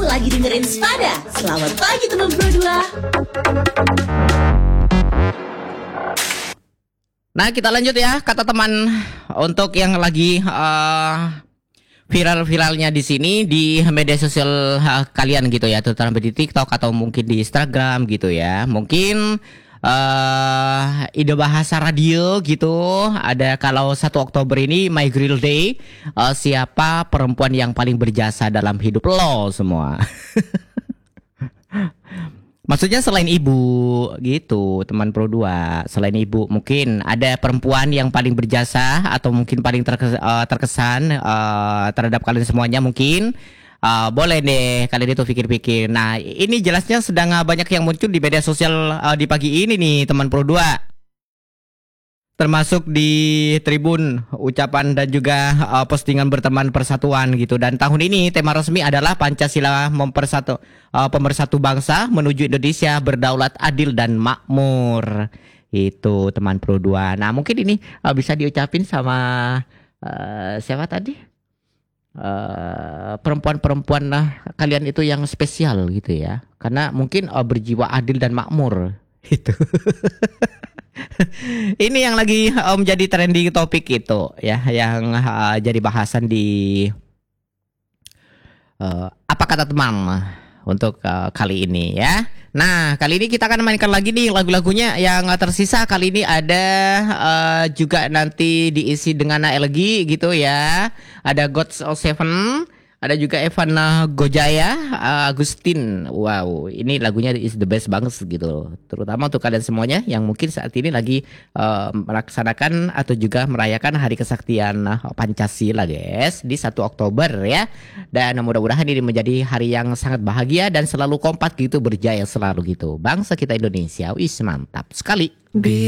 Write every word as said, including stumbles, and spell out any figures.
lagi dengerin Spada. Selamat pagi teman Pro dua. Nah, kita lanjut ya, kata teman, untuk yang lagi uh, viral-viralnya di sini di media sosial uh, kalian gitu ya, terutama di TikTok atau mungkin di Instagram gitu ya. Mungkin uh, ide bahasa radio gitu. Ada kalau satu Oktober ini My Grill Day, uh, siapa perempuan yang paling berjasa dalam hidup lo semua. Maksudnya selain ibu gitu, teman Pro dua. Selain ibu, mungkin ada perempuan yang paling berjasa atau mungkin paling terkes uh, terkesan uh, terhadap kalian semuanya mungkin. Uh, boleh deh kalian itu pikir-pikir. Nah, ini jelasnya sedang uh, banyak yang muncul di media sosial uh, di pagi ini nih, teman Pro dua. Termasuk di Tribun, ucapan dan juga uh, postingan berteman persatuan gitu. Dan tahun ini tema resmi adalah Pancasila mempersatu, uh, pemersatu bangsa menuju Indonesia berdaulat, adil dan makmur. Itu teman Pro dua. Nah, mungkin ini uh, bisa diucapin sama uh, siapa tadi? Uh, perempuan-perempuan uh, kalian itu yang spesial gitu ya. Karena mungkin uh, berjiwa adil dan makmur itu. Ini yang lagi uh, menjadi trending topik itu ya, yang uh, jadi bahasan di uh, apa kata teman untuk uh, kali ini ya. Nah, kali ini kita akan mainkan lagi nih lagu-lagunya yang uh, tersisa. Kali ini ada uh, juga nanti diisi dengan Elgi gitu ya. Ada Gods of Seven. Ada juga Evan uh, Gojaya, uh, Agustin. Wow, ini lagunya is the best banget gitu. Terutama untuk kalian semuanya yang mungkin saat ini lagi uh, melaksanakan atau juga merayakan Hari Kesaktian uh, Pancasila, guys, di satu Oktober ya. Dan mudah-mudahan ini menjadi hari yang sangat bahagia dan selalu kompak gitu, berjaya selalu gitu. Bangsa kita Indonesia, wis mantap sekali.